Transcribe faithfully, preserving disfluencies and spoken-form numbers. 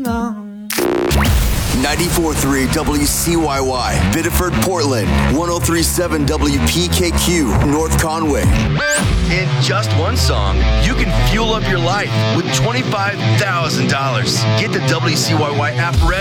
ninety-four point three W C Y Y, Biddeford, Portland. one oh three point seven W P K Q, North Conway. In just one song, you can fuel up your life with twenty-five thousand dollars. Get the W C Y Y app ready.